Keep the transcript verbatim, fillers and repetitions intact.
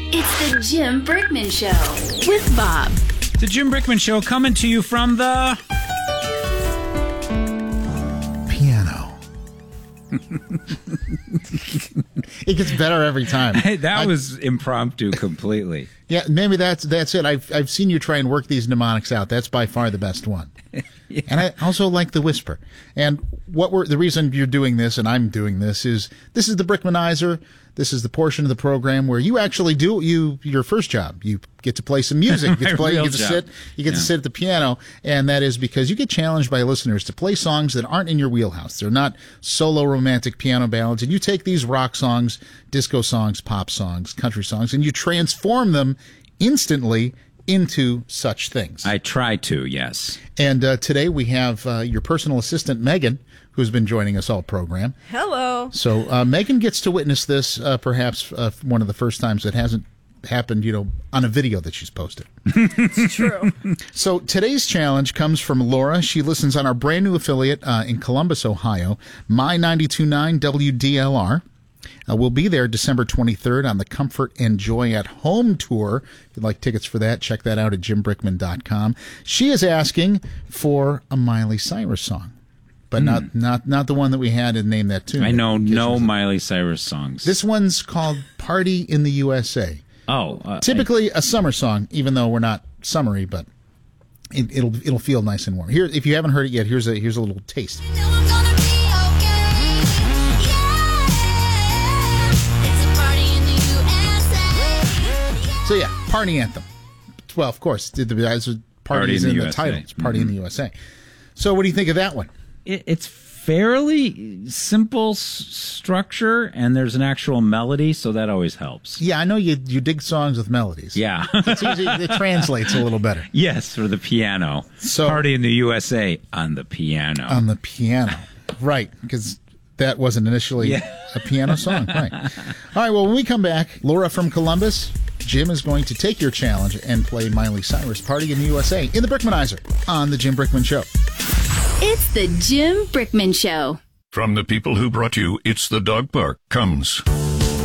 It's the Jim Brickman Show with Bob. The Jim Brickman Show coming to you from the piano. It gets better every time. Hey, that I, was impromptu completely. Yeah, maybe that's that's it. I've I've seen you try and work these mnemonics out. That's by far the best one. Yeah. And I also like the whisper. And what we're the reason you're doing this and I'm doing this is this is the Brickmanizer. This is the portion of the program where you actually do you your first job. You get to play some music. You get to play. You get to job. sit. You get yeah. to sit at the piano, and that is because you get challenged by listeners to play songs that aren't in your wheelhouse. They're not solo romantic piano ballads, and you take these rock songs, disco songs, pop songs, country songs, and you transform them instantly into such things. I try to, yes. And uh, today we have uh, your personal assistant, Megan, who's been joining us all program. Hello. So uh, Megan gets to witness this uh, perhaps uh, one of the first times that hasn't happened, you know, on a video that she's posted. It's true. So today's challenge comes from Laura. She listens on our brand new affiliate uh, in Columbus, Ohio, My ninety-two point nine W D L R. Uh, we'll be there December twenty-third on the Comfort and Joy at Home tour. If you'd like tickets for that, check that out at jim brickman dot com. She is asking for a Miley Cyrus song, but mm. not, not not the one that we had to name that tune. I know no Miley Cyrus songs. This one's called Party in the U S A. Oh. Uh, Typically I, a summer song, even though we're not summery, but it, it'll it'll feel nice and warm. Here, if you haven't heard it yet, here's a here's a little taste. So yeah, party anthem. Well, of course, the guys parties in, in the, the title. It's Party mm-hmm. in the U S A. So what do you think of that one? It, it's fairly simple s- structure, and there's an actual melody, so that always helps. Yeah, I know you you dig songs with melodies. Yeah. It's easy, it translates a little better. Yes, for the piano. So, Party in the U S A on the piano. On the piano. Right, because that wasn't initially yeah. a piano song. Right. All right, well, when we come back, Laura from Columbus, Jim is going to take your challenge and play Miley Cyrus Party in the U S A in the Brickmanizer on The Jim Brickman Show. It's The Jim Brickman Show. From the people who brought you It's the Dog Park comes